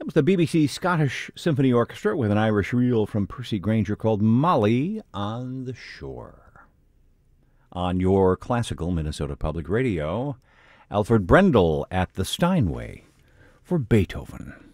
was the BBC Scottish Symphony Orchestra with an Irish reel from Percy Grainger called Molly on the Shore. On your classical Minnesota Public Radio, Alfred Brendel at the Steinway for Beethoven.